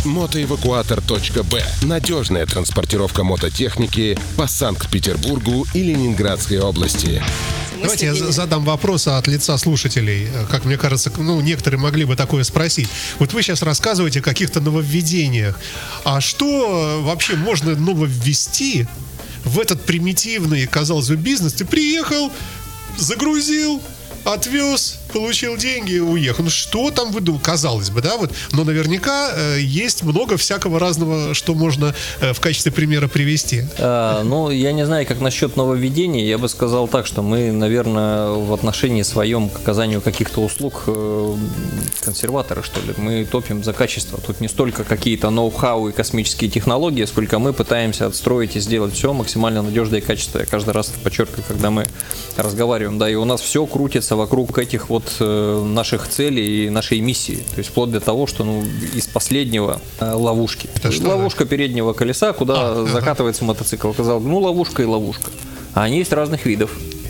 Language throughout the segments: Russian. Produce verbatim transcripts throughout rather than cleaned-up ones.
Мотоэвакуатор точка бэ. Надежная транспортировка мототехники по Санкт-Петербургу и Ленинградской области. Давайте я задам вопрос от лица слушателей. Как мне кажется, ну, некоторые могли бы такое спросить. Вот вы сейчас рассказываете о каких-то нововведениях. А что вообще можно нововвести в этот примитивный, казалось бы, бизнес? Ты приехал, загрузил, отвез, получил деньги и уехал. Ну что там выдумал? Казалось бы, да, вот. Но наверняка э, есть много всякого разного, что можно э, в качестве примера привести. А, ну, я не знаю, как насчет нововведений. Я бы сказал так, что мы, наверное, в отношении своем к оказанию каких-то услуг э, консерваторы, что ли. Мы топим за качество. Тут не столько какие-то ноу-хау и космические технологии, сколько мы пытаемся отстроить и сделать все максимально надежное и качественное. Я каждый раз подчеркиваю, когда мы разговариваем, да, и у нас все крутится вокруг этих вот наших целей и нашей миссии. То есть вплоть до того, что ну, из последнего э, ловушки. Ловушка переднего колеса, куда а, закатывается ага. мотоцикл. Оказал, ну ловушка и ловушка. А они есть разных видов.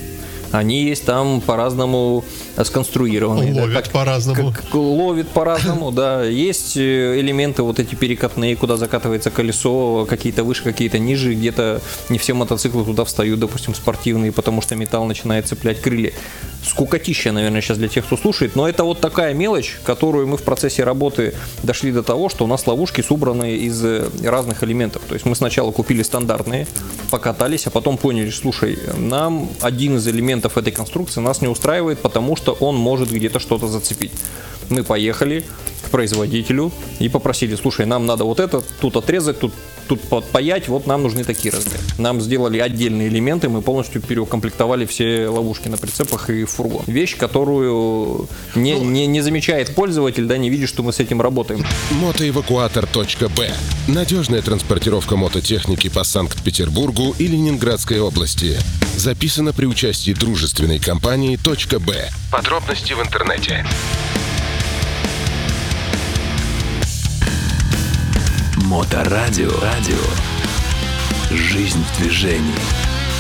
Они есть там по-разному сконструированы. Ловит да, как, по-разному. Как, ловит по-разному, да. Есть элементы вот эти перекатные, куда закатывается колесо, какие-то выше, какие-то ниже. Где-то не все мотоциклы туда встают, допустим, спортивные, потому что металл начинает цеплять крылья. Скукотища, наверное, сейчас для тех, кто слушает. Но это вот такая мелочь, которую мы в процессе работы дошли до того, что у нас ловушки собраны из разных элементов. То есть мы сначала купили стандартные, покатались, а потом поняли, слушай, нам один из элементов этой конструкции нас не устраивает, потому что он может где-то что-то зацепить. Мы поехали к производителю и попросили, слушай, нам надо вот это тут отрезать, тут, тут подпаять, вот нам нужны такие размеры. Нам сделали отдельные элементы, мы полностью переукомплектовали все ловушки на прицепах и фургон. Вещь, которую не, не, не замечает пользователь, да, не видит, что мы с этим работаем. Мотоэвакуатор точка бэ. Надежная транспортировка мототехники по Санкт-Петербургу и Ленинградской области. Записано при участии дружественной компании .б. Подробности в интернете. Моторадио. Радио. Жизнь в движении.